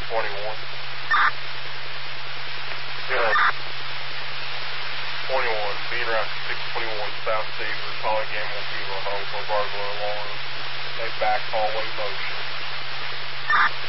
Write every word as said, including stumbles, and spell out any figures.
twenty-one. Yeah. twenty-one, being route six twenty-one, South Seaver, calling Gamble Kilo home for burglar alarm. A back hallway motion.